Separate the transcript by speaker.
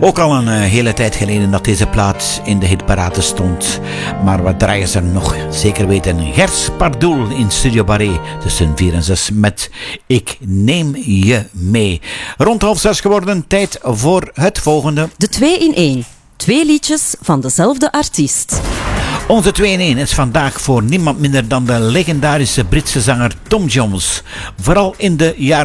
Speaker 1: Ook al een hele tijd geleden dat deze plaat in de hitparade stond. Maar wat draaien ze nog? Zeker weten Gers Pardoel in Studio Barré tussen 4 en 6 met Ik Neem Je Mee. Rond 5:30 geworden, tijd voor het volgende.
Speaker 2: De 2 in 1. 2 liedjes van dezelfde artiest.
Speaker 1: Onze 2 in 1 is vandaag voor niemand minder dan de legendarische Britse zanger Tom Jones. Vooral in de jaren